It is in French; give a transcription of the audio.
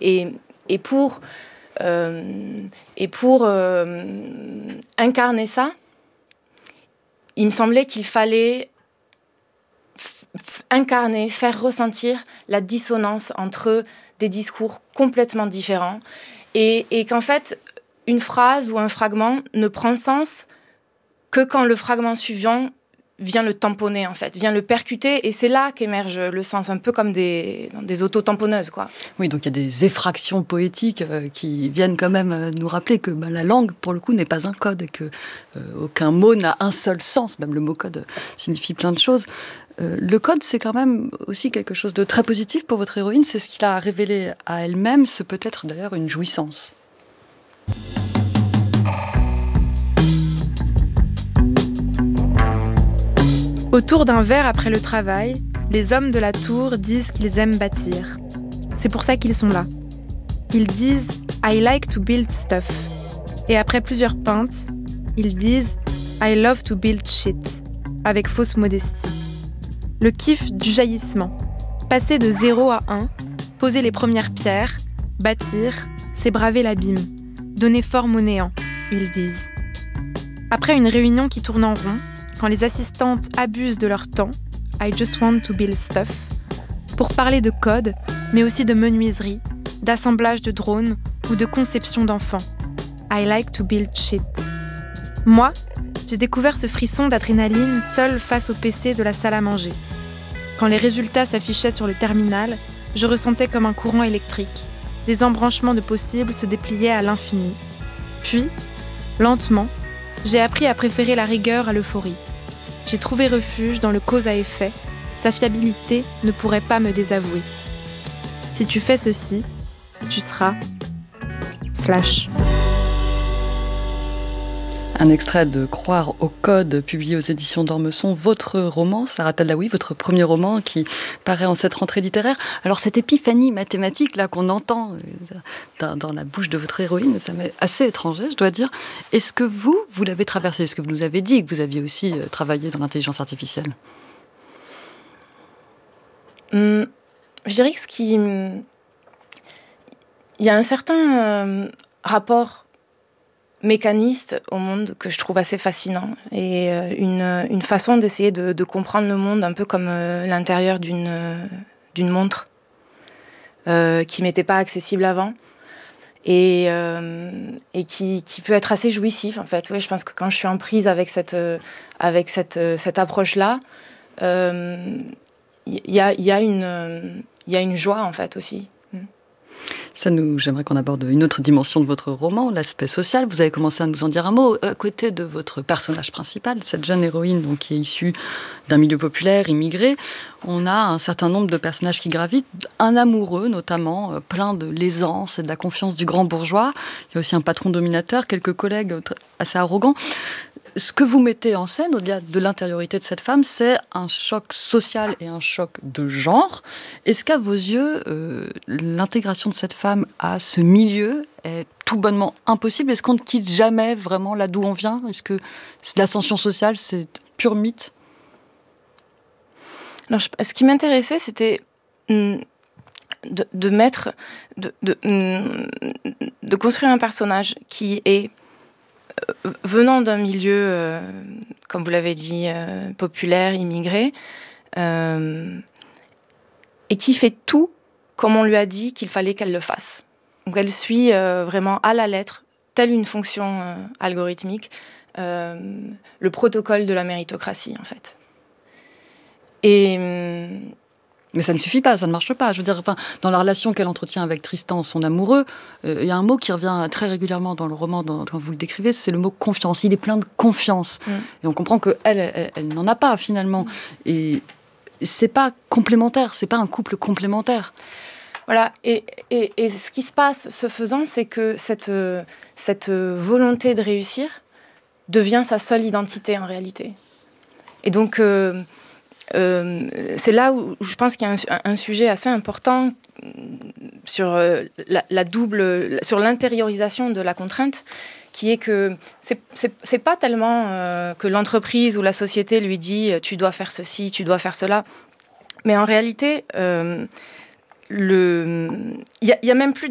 et pour incarner ça, il me semblait qu'il fallait incarner, faire ressentir la dissonance entre des discours complètement différents et qu'en fait, une phrase ou un fragment ne prend sens que quand le fragment suivant vient le tamponner, en fait, vient le percuter, et c'est là qu'émerge le sens, un peu comme des auto-tamponneuses, quoi. Oui, donc il y a des effractions poétiques qui viennent quand même nous rappeler que la langue, pour le coup, n'est pas un code, et que aucun mot n'a un seul sens, même le mot code signifie plein de choses. Le code, c'est quand même aussi quelque chose de très positif pour votre héroïne, c'est ce qu'il a révélé à elle-même, ce peut être d'ailleurs une jouissance. Autour d'un verre après le travail, les hommes de la tour disent qu'ils aiment bâtir. C'est pour ça qu'ils sont là. Ils disent « I like to build stuff ». Et après plusieurs pintes, ils disent « I love to build shit », avec fausse modestie. Le kiff du jaillissement. Passer de 0 à 1, poser les premières pierres, bâtir, c'est braver l'abîme, donner forme au néant, ils disent. Après une réunion qui tourne en rond, quand les assistantes abusent de leur temps, I just want to build stuff, pour parler de code, mais aussi de menuiserie, d'assemblage de drones ou de conception d'enfants. I like to build shit. Moi, j'ai découvert ce frisson d'adrénaline seul face au PC de la salle à manger. Quand les résultats s'affichaient sur le terminal, je ressentais comme un courant électrique. Des embranchements de possibles se dépliaient à l'infini. Puis, lentement, j'ai appris à préférer la rigueur à l'euphorie. J'ai trouvé refuge dans le cause à effet. Sa fiabilité ne pourrait pas me désavouer. Si tu fais ceci, tu seras... / Un extrait de Croire au code, publié aux éditions d'Ormesson, votre roman, Sarah Tadlaoui, votre premier roman qui paraît en cette rentrée littéraire. Alors cette épiphanie mathématique là qu'on entend dans la bouche de votre héroïne, ça m'est assez étranger, je dois dire. Est-ce que vous l'avez traversé? Est-ce que vous nous avez dit que vous aviez aussi travaillé dans l'intelligence artificielle? Je dirais que il y a un certain rapport mécaniste au monde que je trouve assez fascinant et une façon d'essayer de comprendre le monde un peu comme l'intérieur d'une montre qui m'était pas accessible avant et qui peut être assez jouissif en fait. Oui, je pense que quand je suis en prise avec cette approche-là, il y a une joie en fait aussi. J'aimerais qu'on aborde une autre dimension de votre roman, l'aspect social. Vous avez commencé à nous en dire un mot. À côté de votre personnage principal, cette jeune héroïne donc, qui est issue d'un milieu populaire, immigré, on a un certain nombre de personnages qui gravitent. Un amoureux, notamment, plein de l'aisance et de la confiance du grand bourgeois. Il y a aussi un patron dominateur, quelques collègues assez arrogants. Ce que vous mettez en scène, au-delà de l'intériorité de cette femme, c'est un choc social et un choc de genre. Est-ce qu'à vos yeux, l'intégration de cette femme à ce milieu est tout bonnement impossible? Est-ce qu'on ne quitte jamais vraiment là d'où on vient? Est-ce que l'ascension sociale, c'est pur mythe? Alors, ce qui m'intéressait, c'était de construire un personnage qui est venant d'un milieu, comme vous l'avez dit, populaire, immigré, et qui fait tout comme on lui a dit qu'il fallait qu'elle le fasse. Donc elle suit vraiment à la lettre, telle une fonction algorithmique, le protocole de la méritocratie, en fait. Mais ça ne suffit pas, ça ne marche pas. Je veux dire, dans la relation qu'elle entretient avec Tristan, son amoureux, il y a un mot qui revient très régulièrement dans le roman, quand vous le décrivez, c'est le mot confiance. Il est plein de confiance. Et on comprend qu'elle n'en a pas, finalement. Et c'est pas complémentaire, c'est pas un couple complémentaire. Voilà, et ce qui se passe, ce faisant, c'est que cette volonté de réussir devient sa seule identité, en réalité. Et donc... c'est là où je pense qu'il y a un sujet assez important sur sur l'intériorisation de la contrainte, qui est que c'est pas tellement que l'entreprise ou la société lui dit tu dois faire ceci, tu dois faire cela, mais en réalité il y a même plus